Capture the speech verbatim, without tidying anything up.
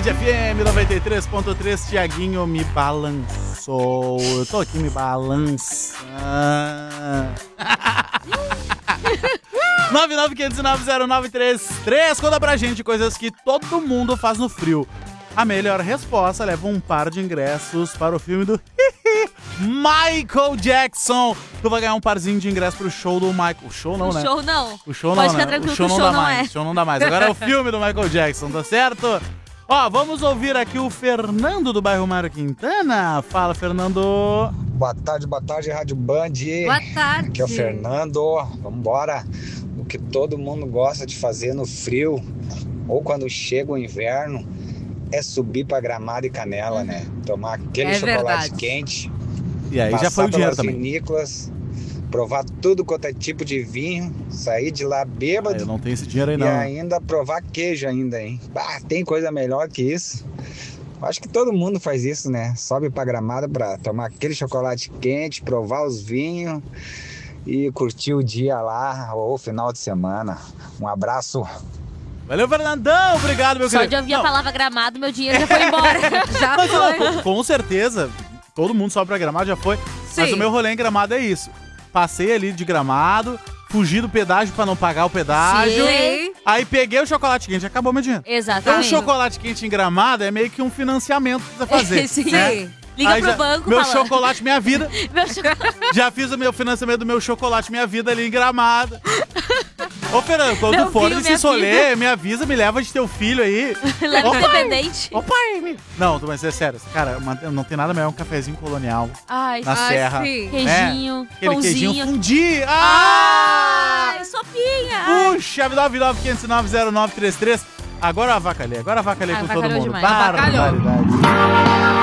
Band F M noventa e três ponto três, Tiaguinho me balançou. Eu tô aqui me balançando. nove nove cinco nove zero nove três três. Conta pra gente coisas que todo mundo faz no frio. A melhor resposta leva um par de ingressos para o filme do Michael Jackson. Tu vai ganhar um parzinho de ingressos pro show do Michael. O show não, o né? O show não. O show Pode não, ficar né? tranquilo O show que não o show dá não mais. é. O show não dá mais. Agora é o filme do Michael Jackson, tá certo? Ó, vamos ouvir aqui o Fernando do bairro Mário Quintana. Fala, Fernando. Boa tarde, boa tarde, Rádio Band. Boa tarde. Aqui é o Fernando. Vambora. O que todo mundo gosta de fazer no frio, ou quando chega o inverno, é subir pra Gramado e Canela, uhum. né? Tomar aquele é chocolate verdade. quente. E aí já foi o dinheiro também. Vinícolas, provar tudo quanto é tipo de vinho, sair de lá bêbado. Ah, eu não tenho esse dinheiro aí, não. E ainda provar queijo ainda, hein? Bah, tem coisa melhor que isso. Acho que todo mundo faz isso, né? Sobe pra Gramado pra tomar aquele chocolate quente, provar os vinhos e curtir o dia lá, ou o final de semana. Um abraço. Valeu, Fernandão. Obrigado, meu Só querido. de ouvir não. a palavra Gramado, meu dinheiro já foi embora. Já Mas, foi. não, com, com certeza, todo mundo sobe pra Gramado, já foi. Sim. Mas o meu rolê em Gramado é isso. Passei ali de Gramado, fugi do pedágio pra não pagar o pedágio. Sim. Aí peguei o chocolate quente, acabou meu dinheiro. Então, Exatamente. o chocolate quente em Gramado é meio que um financiamento que precisa fazer. Sim. Né? Liga Aí pro já, banco Meu falando. chocolate, minha vida. Meu chocolate. Já fiz o meu financiamento do meu chocolate, minha vida ali em Gramado. Ô, Fernando, quando Meu tu for filho, nesse minha solê, filha. me avisa, me leva de teu filho aí. Leva Ô, pai. independente. Ô, pai, me... Não, mas é sério, cara, uma- não tem nada melhor que um cafezinho colonial Ai, na ai, serra. sim. Queijinho, Aquele pãozinho. queijinho fundi. Ah! Ai, sopinha. Ai. Puxa, me dá nove nove cinco nove zero nove três três. Agora eu avacalhei, agora eu avacalhei Ah, com todo avacalhou mundo. demais. Avacalhou. Barbaridade.